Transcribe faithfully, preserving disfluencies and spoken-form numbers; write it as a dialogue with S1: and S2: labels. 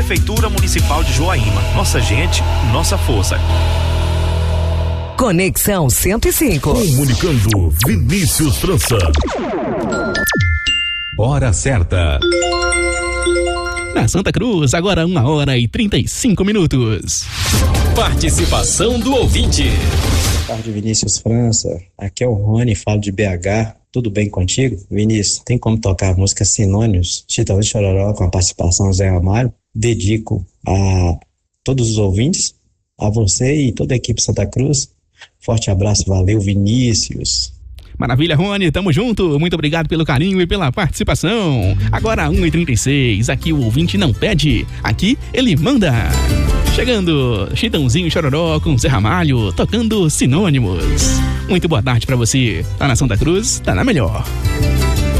S1: Prefeitura Municipal de Joaíma. Nossa gente, nossa força.
S2: Conexão cento e cinco.
S3: Comunicando Vinícius França. Hora certa.
S4: Na Santa Cruz, agora uma hora e trinta e cinco minutos.
S5: Participação do ouvinte.
S6: Boa tarde, Vinícius França. Aqui é o Rony, falo de B H. Tudo bem contigo? Vinícius, tem como tocar a música Sinônimos, Chitão de Chororó, com a participação do Zé Ramalho? Dedico a todos os ouvintes, a você e toda a equipe Santa Cruz. Forte abraço, valeu, Vinícius.
S4: Maravilha, Rony, tamo junto, muito obrigado pelo carinho e pela participação. Agora uma e trinta e seis, aqui o ouvinte não pede, aqui ele manda. Chegando, Chitãozinho Chororó com Zé Ramalho, tocando Sinônimos. Muito boa tarde pra você, tá na Santa Cruz, tá na melhor.